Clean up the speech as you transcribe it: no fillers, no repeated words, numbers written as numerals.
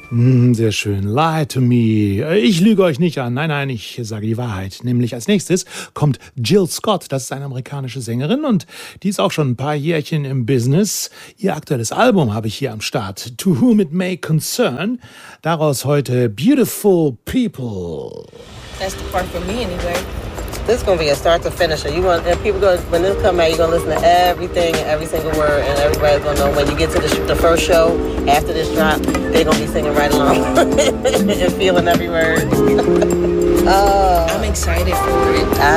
Sehr schön. Lie to me. Ich lüge euch nicht an. Nein, nein, ich sage die Wahrheit. Nämlich als nächstes kommt Jill Scott. Das ist eine amerikanische Sängerin und die ist auch schon ein paar Jährchen im Business. Ihr aktuelles Album habe ich hier am Start. To Whom It May Concern. Daraus heute Beautiful People. That's the part for me anyway. This is gonna be a start to finish. And people go when this come out, you're gonna listen to everything, every single word, and everybody's gonna know when you get to the first show after this drop, they're gonna be singing right along and feeling every word. I'm excited for it.